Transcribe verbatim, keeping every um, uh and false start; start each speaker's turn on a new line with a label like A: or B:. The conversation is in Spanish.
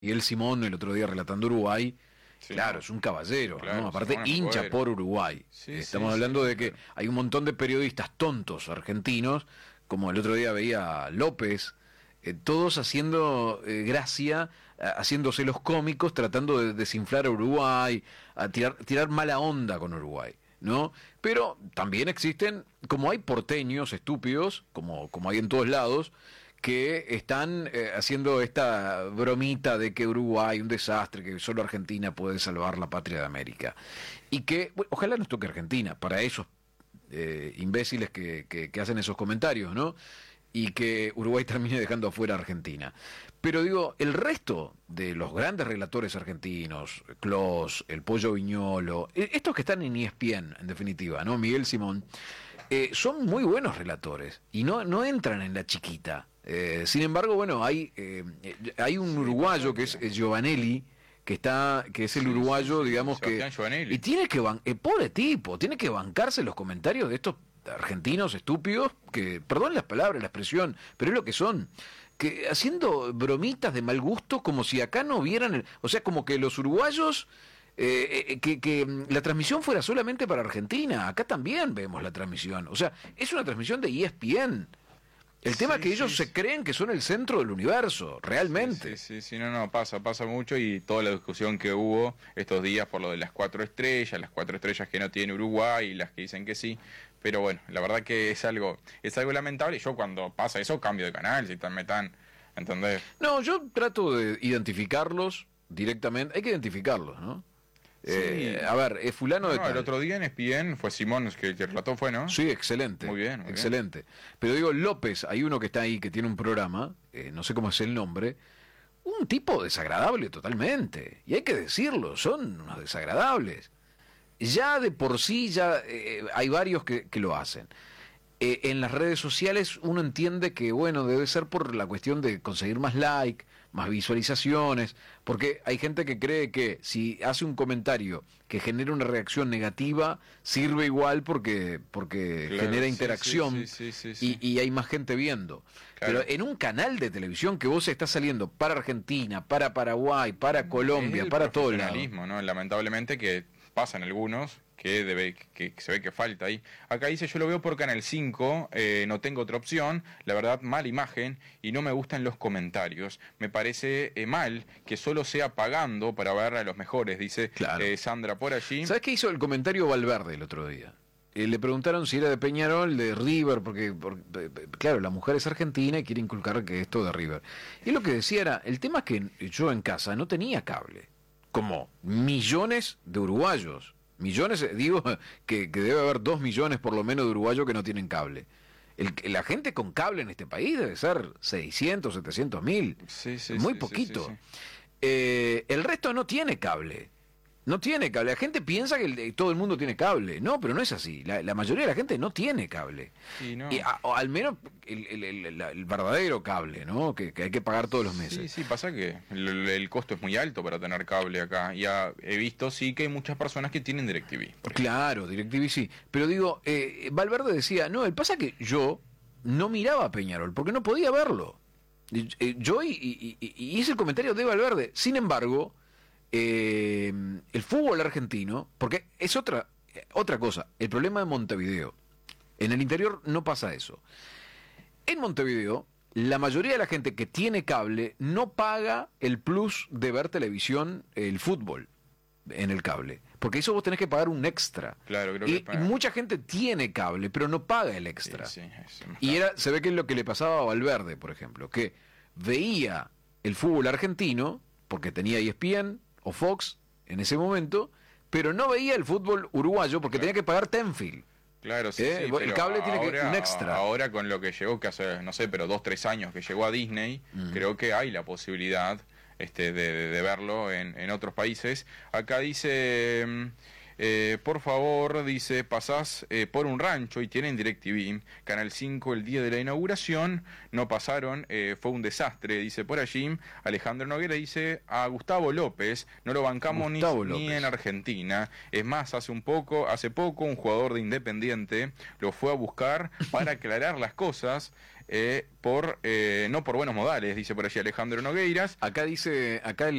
A: Miguel Simón el otro día relatando Uruguay,
B: Sí,
A: claro,
B: no.
A: es un caballero,
B: Claro,
A: ¿no? Aparte
B: Simón es muy
A: hincha
B: bueno.
A: por Uruguay.
B: Sí,
A: Estamos
B: sí,
A: hablando
B: sí,
A: de que
B: claro.
A: hay un montón de periodistas tontos argentinos, como el otro día veía a López, eh, todos haciendo eh, gracia, eh, haciéndose los cómicos, tratando de desinflar a Uruguay, a tirar, tirar mala onda con Uruguay, ¿no? Pero también existen, como hay porteños estúpidos, como, como hay en todos lados, que están eh, haciendo esta bromita de que Uruguay un desastre, que solo Argentina puede salvar la patria de América. Y que, bueno, ojalá nos toque Argentina, para esos eh, imbéciles que, que, que hacen esos comentarios, ¿no? Y que Uruguay termine dejando afuera a Argentina. Pero digo, el resto de los grandes relatores argentinos, Clos, el Pollo Viñolo, eh, estos que están en E S P N, en definitiva, ¿no? Miguel Simón, eh, son muy buenos relatores y no, no entran en la chiquita. Eh, sin embargo, bueno, hay, eh, hay un
B: Sí,
A: uruguayo que
B: bastante.
A: es eh, Giovanelli, que está, que es el
B: Sí,
A: uruguayo,
B: sí, sí,
A: digamos
B: Sebastián
A: que
B: Giovanelli.
A: y tiene que ban eh, pobre tipo, tiene que bancarse los comentarios de estos argentinos estúpidos que, perdón las palabras, la expresión, pero es lo que son, que haciendo bromitas de mal gusto como si acá no vieran, el, o sea, como que los uruguayos eh, eh, que, que mm, la transmisión fuera solamente para Argentina. Acá también vemos la transmisión, o sea, es una transmisión de E S P N. El tema
B: Sí,
A: es que ellos
B: sí,
A: se
B: sí.
A: creen que son el centro del universo, realmente.
B: Sí, sí, sí, sí, no, no, pasa, pasa mucho y toda la discusión que hubo estos días por lo de las cuatro estrellas, las cuatro estrellas que no tiene Uruguay y las que dicen que sí, pero bueno, la verdad que es algo, es algo lamentable y yo cuando pasa eso cambio de canal, si tan me tan, ¿entendés?
A: No, yo trato de identificarlos directamente, hay que identificarlos, ¿no? Eh,
B: Sí.
A: a ver, es fulano
B: No,
A: de
B: no, el
A: tal.
B: otro día en E S P N fue Simón el que, el que relató, fue, ¿no?
A: Sí, excelente.
B: Muy bien, muy
A: excelente. Pero digo, López, hay uno que está ahí que tiene un programa, eh, no sé cómo es el nombre, un tipo desagradable totalmente. Y hay que decirlo, son unos desagradables. Ya de por sí ya eh, hay varios que, que lo hacen. Eh, en las redes sociales uno entiende que, bueno, debe ser por la cuestión de conseguir más like, más visualizaciones, porque hay gente que cree que si hace un comentario que genera una reacción negativa, sirve igual porque, porque
B: Claro,
A: genera
B: sí,
A: interacción
B: sí, sí, sí, sí,
A: y, y hay más gente viendo.
B: Claro.
A: Pero en un canal de televisión que vos estás saliendo para Argentina, para Paraguay, para Colombia,
B: Es el
A: para todo lado.
B: profesionalismo, ¿no? Lamentablemente que pasan algunos que debe que, que se ve que falta ahí. Acá dice, yo lo veo por Canal cinco, eh, no tengo otra opción, la verdad, mala imagen y no me gustan los comentarios. Me parece eh, mal que solo sea pagando para ver a los mejores, dice
A: Claro.
B: eh, Sandra por allí.
A: ¿Sabes qué hizo el comentario Valverde el otro día? Eh, le preguntaron si era de Peñarol, de River, porque, porque, eh, claro, la mujer es argentina y quiere inculcar que esto de River. Y lo que decía era, el tema es que yo en casa no tenía cable, como millones de uruguayos. Millones, eh, digo, que, que debe haber dos millones por lo menos de uruguayos que no tienen cable. El, la gente con cable en este país debe ser seiscientos, setecientos mil.
B: Sí, sí,
A: Muy
B: sí,
A: poquito.
B: sí, sí, sí.
A: Eh, el resto no tiene cable. No tiene cable. La gente piensa que el, todo el mundo tiene cable. No, pero no es así. La, la mayoría de la gente no tiene cable.
B: Sí, no.
A: Y a, o al menos el, el, el, el verdadero cable, ¿no? Que, que hay que pagar todos los meses.
B: Sí, sí, pasa que el, el costo es muy alto para tener cable acá. Ya he visto, sí, que hay muchas personas que tienen DirecTV.
A: Claro, DirecTV sí. Pero digo, eh, Valverde decía, no, el pasa que yo no miraba a Peñarol porque no podía verlo. Y, eh, yo y, y, y, y hice el comentario de Valverde. Sin embargo, eh, el fútbol argentino, porque es otra, otra cosa, el problema de Montevideo. En el interior no pasa eso. En Montevideo, la mayoría de la gente que tiene cable no paga el plus de ver televisión, el fútbol, en el cable. Porque eso vos tenés que pagar un extra.
B: Claro, creo
A: y,
B: que para...
A: y mucha gente tiene cable, pero no paga el extra.
B: Sí, sí, es
A: y era, se ve que es lo que le pasaba a Valverde, por ejemplo, que veía el fútbol argentino, porque tenía E S P N o Fox en ese momento, pero no veía el fútbol uruguayo porque
B: Claro.
A: tenía que pagar Tenfield.
B: Claro, sí,
A: Eh,
B: sí,
A: el
B: pero
A: cable tiene que-
B: ahora,
A: un extra.
B: Ahora con lo que llegó, que hace, no sé, pero dos, tres años que llegó a Disney,
A: Mm.
B: creo que hay la posibilidad este, de, de- de verlo en, en otros países. Acá dice, mm, eh, por favor, dice, pasás eh, por un rancho y tienen DirecTV. Canal cinco el día de la inauguración, no pasaron, eh, fue un desastre, dice por allí. Alejandro Noguera dice, a Gustavo López, no lo bancamos ni,
A: Gustavo
B: ni
A: López.
B: en Argentina. Es más, hace un poco, hace poco un jugador de Independiente lo fue a buscar para aclarar las cosas. eh, por eh, no por buenos modales, dice por allí Alejandro Nogueiras.
A: Acá dice, acá el